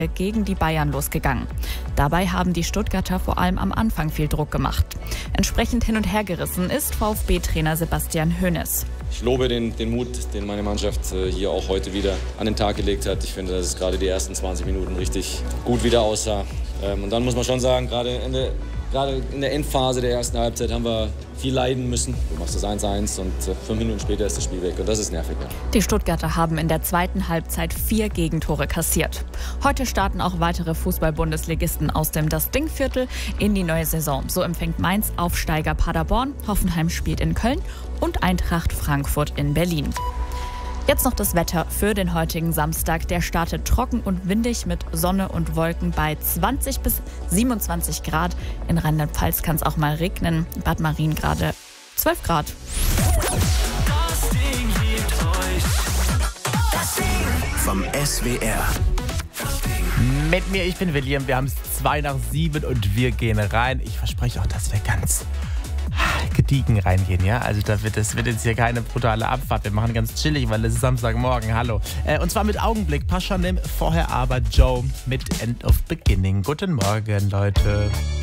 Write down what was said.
gegen die Bayern losgegangen. Dabei haben die Stuttgarter vor allem am Anfang viel Druck gemacht. Entsprechend hin und her gerissen ist VfB-Trainer Sebastian Hoeneß. Ich lobe den Mut, den meine Mannschaft hier auch heute wieder an den Tag gelegt hat. Ich finde, dass es gerade die ersten 20 Minuten richtig gut wieder aussah. Und dann muss man schon sagen, gerade in der Endphase der ersten Halbzeit haben wir viel leiden müssen. Du machst das 1-1 und 5 Minuten später ist das Spiel weg. Und das ist nervig. Ja. Die Stuttgarter haben in der zweiten Halbzeit 4 Gegentore kassiert. Heute starten auch weitere Fußball-Bundesligisten aus dem Das-Ding-Viertel in die neue Saison. So empfängt Mainz Aufsteiger Paderborn, Hoffenheim spielt in Köln und Eintracht Frankfurt in Berlin. Jetzt noch das Wetter für den heutigen Samstag. Der startet trocken und windig mit Sonne und Wolken bei 20 bis 27 Grad. In Rheinland-Pfalz kann es auch mal regnen. In Bad Mariengrade 12 Grad. Das Ding liebt euch. Das Ding vom SWR. Mit mir, ich bin William. Wir haben es 6:02 und wir gehen rein. Ich verspreche auch, dass wir ganz gediegen reingehen, ja? Also das wird jetzt hier keine brutale Abfahrt. Wir machen ganz chillig, weil es ist Samstagmorgen. Hallo. Und zwar mit Augenblick. Paschanim, vorher aber Joe mit End of Beginning. Guten Morgen, Leute.